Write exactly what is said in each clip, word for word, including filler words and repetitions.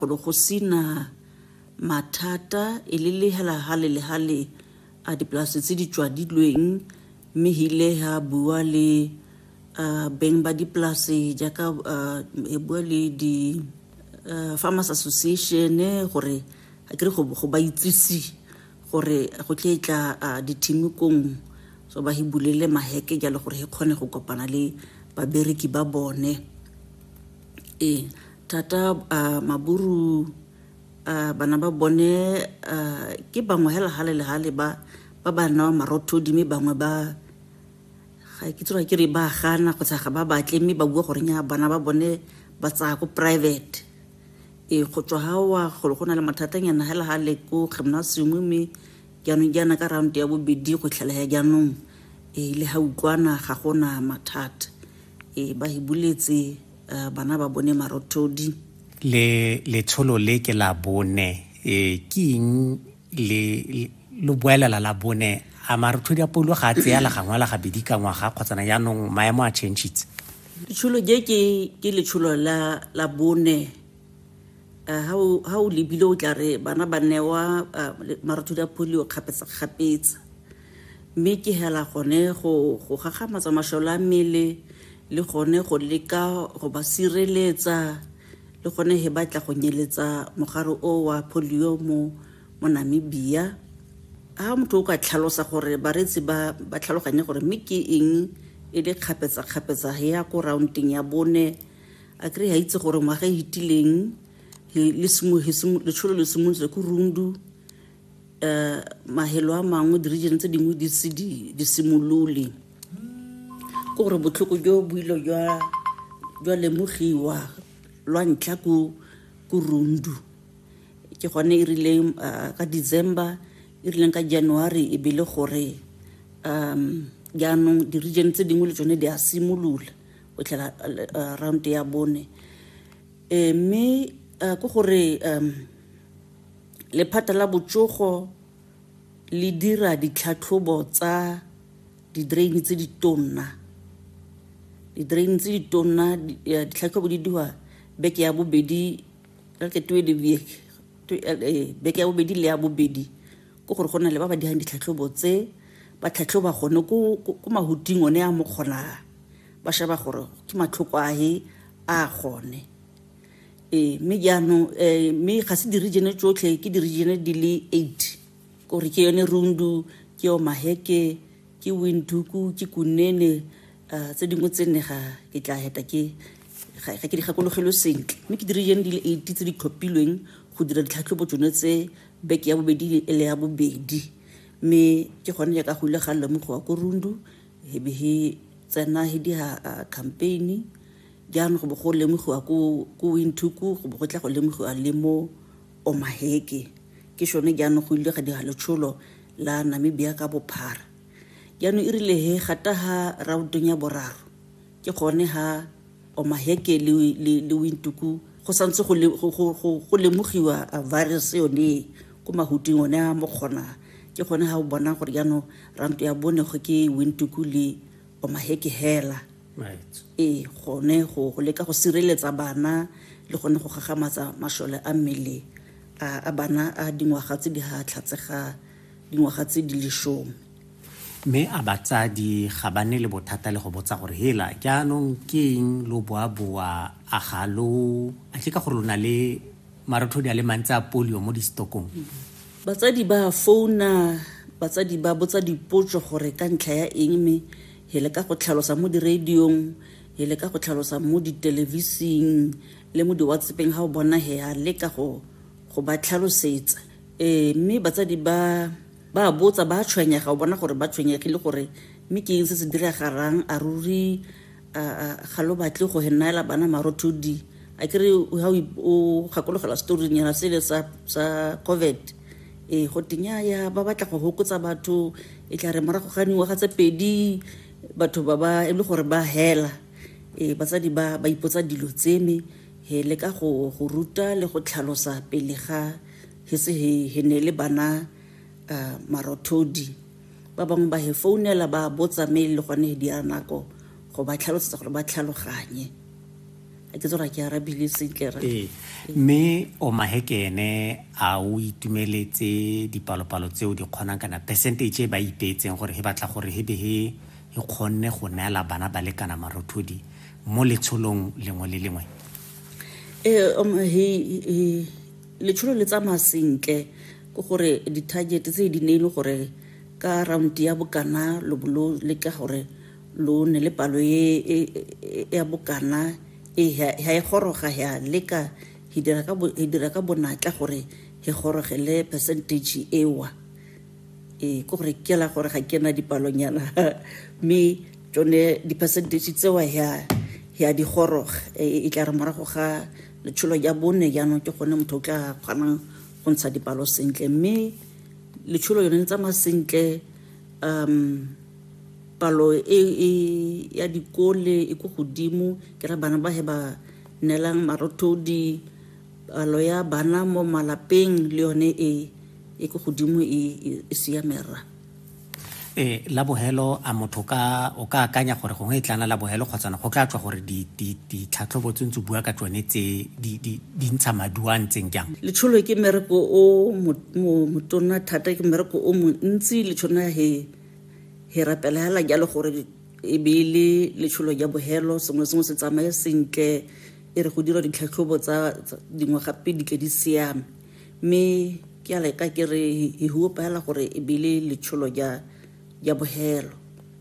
go go sina mathata e le lehela hale le hale a dipolase tse di tswadilweng mme hile ha bua le uh, beng ba dipolase jaaka uh, e bua le di uh, Farmers Association gore a kere go go ba itsisi gore go tletla uh, ditimikong so ba hibulele maheke jalo gore e khone go kopana le babereki ba bone e tata uh, maburu uh, bana ba bone uh, ke bangwe hela hale le hale ba ba ba na marothodi me bangwe ba ga ke tsora ke re ba gana go tsaga ba batle me ba bua gore nya bana ba bone ba tsa go private e go tswa hawa go gona le mathatanyana hela hale ko gymnasium me jaanong jana ka round ya bobedi go tlhela ya jaanong e le ha ukwana ga gona mathata e ba hibuletse Uh, bana ba bone marothodi le le tsholo le ke la bone e king le lo boela la bone a marothodi a polo ga tse ya la gangwa la ga bedika ngwaga khotsana yanong maemo a changes tsholo je ke ke le tsholo la la bone uh, ha ha o lebile o tla re bana ba newa uh, marothodi a polio khapetsa khapetsa mme ke hela gone go go gagamatsa mashola mele le gone go leka go ba sireletsa le gone he batla go nyeletsa mogare o wa polio mo mo Namibia ha motho o ka tlhalosa gore baretsi ba ba tlhaloganya gore mme ke eng e le khapetsa khapetsa ya go rounding ya bone a kre ha itse gore ngwaga hitileng le simo le tsholo le simo se ku rundu eh mahelo a mangwe di region tse dingwe di se di simolole gore botlhoko jo builo jwa jwa lemogiwa lwa ntla ku ku rundu ke gone e rile uh, ka December e rile ka January e bile gore um jaanong di region tse dingwe le tsone di a simolola go tlela uh, round ya bone e me uh, go gore um le phata la botsogo le dira ditlhatlhobo tsa di drain tse di tonna di drain tse di tonna ditlhatlhobo di diwa beke ya bobedi ka ke twe di beke ya bobedi le ya bobedi go gore gona le ba ba di hang ditlhatlhobo tse ba tlhatlhoba gone go go mahuting one a mo khona ba shaba gore ke matlhoko a he a gone e me jaano e me ga se di region tsotlhe ke di region di le eight gore ke yone rundu ke o maheke ke Windhoek ke Kunene uh, tse dingwe tse ne ga ke tla heta ke ga ke di gakologelo sentle mme ke di region di le eight tse di tlhophilweng go dira ditlhatlhobo tsone tse beke ya bobedi le ya bobedi mme ke gone ya ka go ile ga le mo go wa ko rundu he be he tsena he di ha campaign jaanong go bo go le mo go wa ko ko Windhoek go bo go tla go le mo go a le mo o maheke ke shone jaanong go ile ga di ha le tsholo la Namibia ka bophara jaanong e rile he gata ha rautong ya boraro ke gone ha o maheke le le Windhoek go santse go go go lemogiwa a virus yone ko mahuting one a mo khona ke gone ha o bona gore jaanong ranto ya bone go ke Windhoek le o maheke hela right e gone go go leka go sireletsa bana le gone go gagamatsa mashole a mmele a bana a dingwaga tse di ha tlhatsega dingwaga tse di leshome me a batsadi ga bane le bothata le go botsa gore hela jaanong ke eng lo boa boa a galo a ke ka gore lona le marothodi a le mantsi a polio mo di stokong batsadi ba phone batsadi ba botsa dipotso gore ka ntlha ya eng me hele ka go tlhalosa mo di radiong hele ka go tlhalosa mo di televising le mo di WhatsAppeng ha o bona he a le ka go go ba tlhalosetsa e mme batsadi ba ba botsa ba tshwenya ga o bona gore ba tshwenyegile gore mme ke eng se se dira garang a ruri a ga lo batle go henela bana marothodi a kere ha o gakologela story nyana se le sa sa COVID e go tinya ya ba batla go hokotsa batho e tla re morago ga dingwaga tse pedi batho ba ba e le gore ba hela e batsadi ba ba ipotsa dilo tseme he le ka go go ruta le go tlhalosa pele ga he se he ne le bana uh, marothodi ba bang ba he founela ba botsa mail le gone di a nako go ba tlhalosetsa gore ba tlhaloganye a ke tsora ke arabile sentle ra eh me o mahekene a o itumeletse dipalopalo tseo di kgonang kana percentage ba ipetseng gore he batla gore he be he e kgonne go nela bana ba le kana marothodi mo letsholong lengwe le lengwe. eh um he letsholo le tsamaya sentle go gore di target tse di neile gore ka round ya bokana lo bolo le ka gore lo ne le palo e ya bokana e ha e goroga ya le ka hidira ka hidira ka bonatla gore he gorogele percentage ewa e go re ke la gore ga ke na dipalonyana me tsone di percentage tsewa ya ya di goroga e tla re morago ga letsholo ya bone ya no ke gone motho tla kgona go ntsha dipalo sentle me letsholo yone tsa masentle um palo e ya dikole e go godimo ke ra bana ba he ba nelang marothodi palo ya bana mo malapeng le yone e e go godimo e siamera. eh la bohelo a motho ka o ka akanya gore go e tlana la bohelo kgotsana go tla tswa gore di di di tlhatlhobo tse bua ka tsone tse di di di ntsha maduang tseng jang. Letsholo ke mereko o motona thata ke mereko o montsi le tshona he he rapela hala jalo gore e bile letsholo ya bohelo sengwe sengwe se tsamaye sentle e re go dira ditlhatlhobo tsa dingwe gape di ke di siame me ke ala ka ke re e huopa hala gore e bile letsholo ya ya bohelo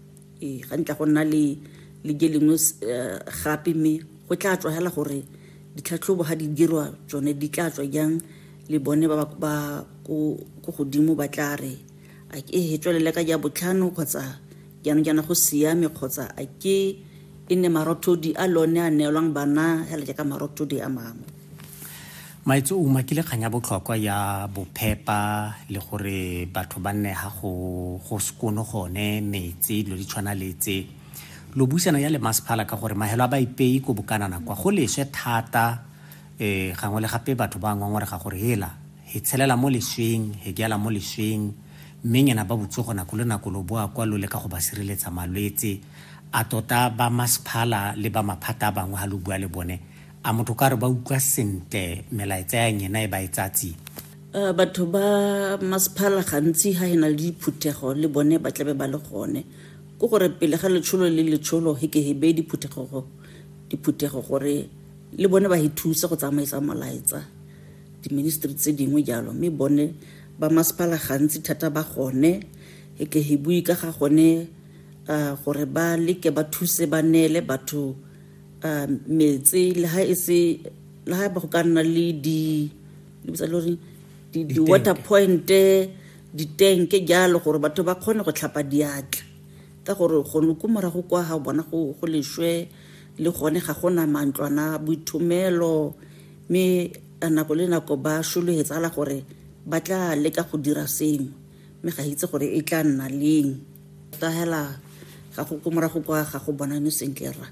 e gantla go nna le le gelengwe gape me go tla tswa hela gore ditlhatlhobo ha di dirwa tsone di tla tswa jang le bone ba ba go go godimo ba tla re a ke he tswelele ka ja botlhano kgotsa jana jana go siame kgotsa a ke ene marothodi a lone a neelwang bana hela ka marothodi a mangwe. Maitso o makile kganya botlhokwa ya bophepa le gore batho ba nne ha go go skono gone metsi lo di tshwana letse lo busana ya le masepala ka gore mahelo a ba ipei go bokanana kwa go leswe thata eh gangwe le gape batho ba ngongore ga gore hela he tshelela mo lesweng he gyala mo lesweng menyana ba botsogo na go le nako lo boa kwa lo le ka go ba sireletsa malwetse a tota ba masepala le ba maphata bangwe ha lo bua le bone a motho ka re ba utlwa sentle melaetsa ya nyena e ba etsatsi. Uh, batho ba masepala gantsi ha ena le diphuthego le bone ba tlabe ba le gone go gore pele ga letsholo le letsholo he ke hebe diphuthego diphuthego gore le bone ba hithusa go tsamaisa molaetsa di ministry tse dingwe jalo me bone ba masepala gantsi thata ba gone he ke hebui ka ga gone uh, gore ba leke ba thuse ba nele batho uh, metsi le ha ese le ha ba go ka nna le di le bitsa lori di di water point di tanke jalo gore batho ba kgone go tlhapa diatla ka gore go no kumara go kwa ha bona go go leshwe le gone ga gona mantlwana boithomelo me nako le nako ba sholo he tsala gore ba tla leka go dira sengwe me ga itse gore e tla nna leng ta hela ga go kumara go kwa ga go bona no sentle ra.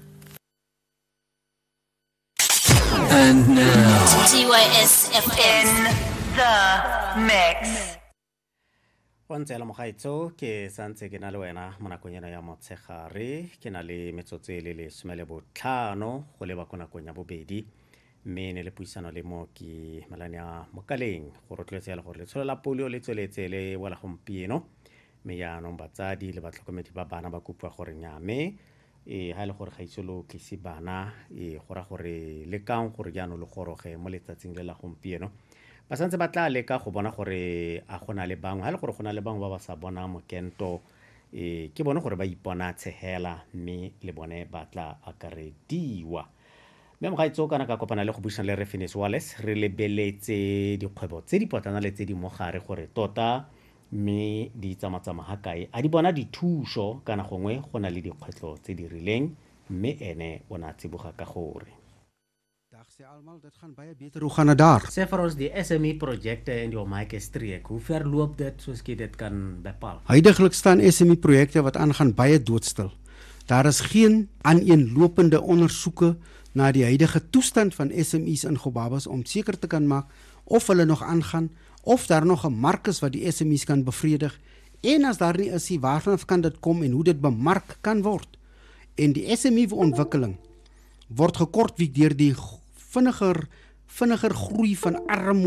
And now T Y S F M the mix. Once la mogaitso ke santse ke na le wena mo nakong ya motshegare ke na le metsotso le le somele botlhano go le ba kona konya bobedi mme ne le puisano le mo ke malanya mokaleng go rotloetsa le gore le tshola polio le tsweletse le wala gompieno me ya no batsadi le batlhokomedi ba bana ba kopwa gore nyame e ha le gore ga itsolo tlisi bana e gora gore le kang gore jano le goroge mo letsatsing le la gompieno ba santse ba tla le ka go bona gore a gona le bangwe ha le gore gona le bangwe ba ba sa bona mokento e ke bone gore ba ipona tshehela mme le bone ba tla akarediwa mme mo ga itso kana ka kopana le go buisana le Refinis Wallace re lebeletse dikgwebo tse di potana le tse di mogare gore tota mme di tsamatsama ha kae a di bona dithuso kana gongwe gona le dikgwetlo tse di rileng mme ene ona tsiboga ka gore dag sê almal dit gaan baie beter hoe gaan dit daar sê vir ons die S M E projekte in die Omake streek hoe ver loop dit soos jy dit kan bepaal Huidiglik staan S M E projekte wat aangaan baie doodstil daar is geen aaneenlopende ondersoeke na die huidige toestand van S M Es in Gobabas om seker te kan maak of hulle nog aangaan of daar nog 'n mark is wat die S M Es kan bevredig en as daar nie is, waarvan kan dit kom en hoe dit bemark kan word. En die S M E-ontwikkeling word gekortwiek deur die vinniger vinniger groei van armoede